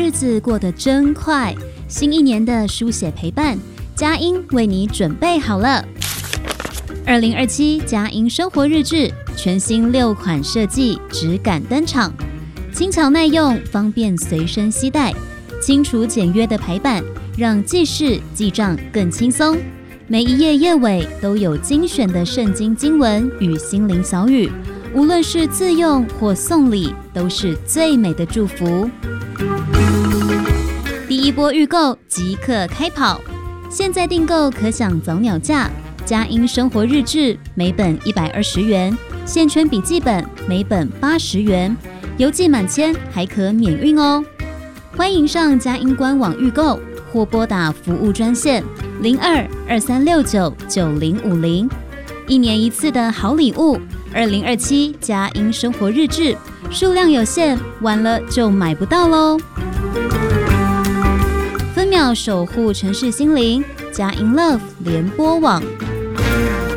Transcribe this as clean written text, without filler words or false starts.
日子过得真快，新一年的书写陪伴，佳音为你准备好了。2027佳音生活日志全新6款设计质感登场，轻巧耐用，方便随身携带，清楚简约的排版让记事记账更轻松。每一页页尾都有精选的圣经经文与心灵小语，无论是自用或送礼，都是最美的祝福。第一波预购即刻开跑，现在订购可享早鸟价。佳音生活日志每本120元，线圈笔记本每本80元，邮寄满千还可免运哦。欢迎上佳音官网预购，或拨打服务专线02-2369-9050。一年一次的好礼物，2027佳音生活日志，数量有限，晚了就买不到喽。分秒守护城市心灵，佳音 Love 联播网。